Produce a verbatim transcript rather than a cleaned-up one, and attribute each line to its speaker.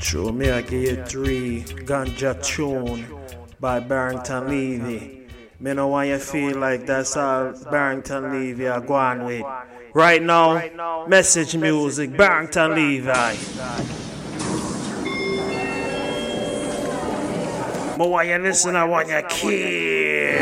Speaker 1: Show me I give you three ganja tune by Barrington Levy. Me know why you feel like that's all Barrington Levy are going with. Right now, message music, Barrington Levy. But why you listen, I want you kill.